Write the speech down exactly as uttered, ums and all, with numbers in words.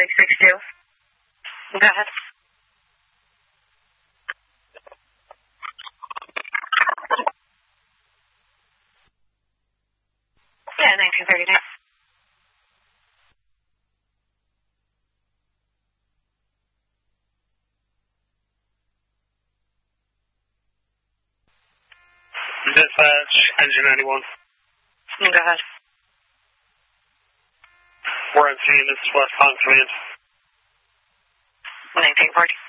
six six two. Go ahead. Yeah, nineteen thirty-nine. Dispatch, engine ninety-one. Go ahead. We're on scene, this is West Palm Command. nineteen forty.